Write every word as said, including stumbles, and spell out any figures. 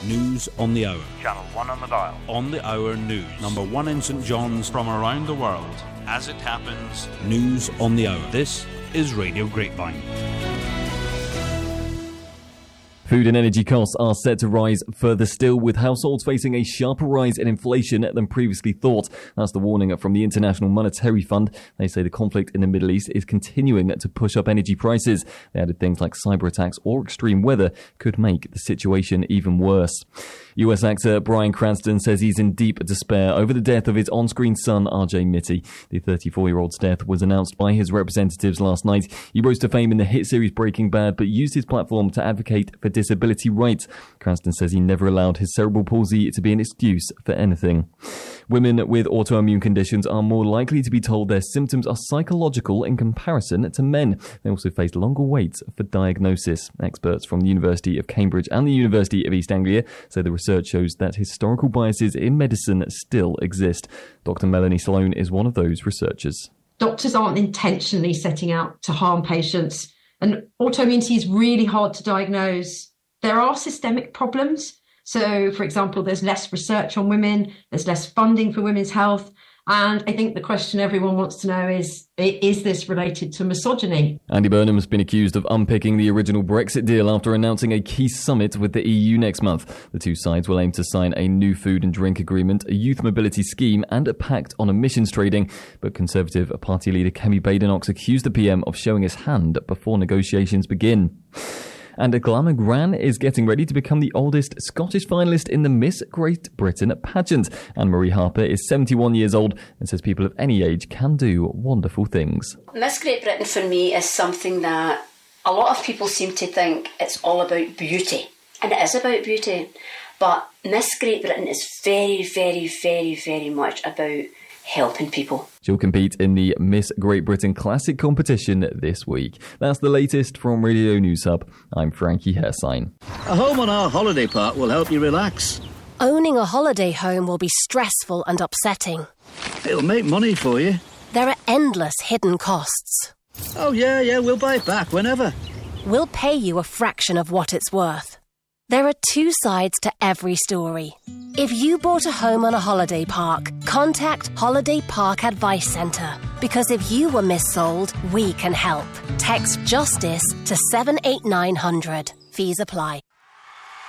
News on the hour. Channel one on the dial. On the hour news. Number one in St John's. From around the world. As it happens. News on the hour. This is Radio Grapevine. Food and energy costs are set to rise further still, with households facing a sharper rise in inflation than previously thought. That's the warning from the International Monetary Fund. They say the conflict in the Middle East is continuing to push up energy prices. They added things like cyber attacks or extreme weather could make the situation even worse. U S actor Bryan Cranston says he's in deep despair over the death of his on-screen son, R J Mitty. The thirty-four-year-old's death was announced by his representatives last night. He rose to fame in the hit series Breaking Bad, but used his platform to advocate for disability rights. Cranston says he never allowed his cerebral palsy to be an excuse for anything. Women with autoimmune conditions are more likely to be told their symptoms are psychological in comparison to men. They also face longer waits for diagnosis. Experts from the University of Cambridge and the University of East Anglia say the research shows that historical biases in medicine still exist. Doctor Melanie Sloan is one of those researchers. Doctors aren't intentionally setting out to harm patients, and autoimmunity is really hard to diagnose. There are systemic problems. So, for example, there's less research on women, there's less funding for women's health. And I think the question everyone wants to know is, is this related to misogyny? Andy Burnham has been accused of unpicking the original Brexit deal after announcing a key summit with the E U next month. The two sides will aim to sign a new food and drink agreement, a youth mobility scheme and a pact on emissions trading. But Conservative Party leader Kemi Badenoch accused the P M of showing his hand before negotiations begin. And Glama Gran is getting ready to become the oldest Scottish finalist in the Miss Great Britain pageant. Anne-Marie Harper is seventy-one years old and says people of any age can do wonderful things. Miss Great Britain for me is something that a lot of people seem to think it's all about beauty. And it is about beauty. But Miss Great Britain is very, very, very, very much about helping people. She'll compete in the Miss Great Britain Classic competition this week. That's the latest from Radio News Hub. I'm Frankie Hersign. A home on our holiday park will help you relax. Owning a holiday home will be stressful and upsetting. It'll make money for you. There are endless hidden costs. Oh yeah, yeah, we'll buy it back whenever. We'll pay you a fraction of what it's worth. There are two sides to every story. If you bought a home on a holiday park, contact Holiday Park Advice Centre. Because if you were missold, we can help. Text JUSTICE to seven eight nine hundred. Fees apply.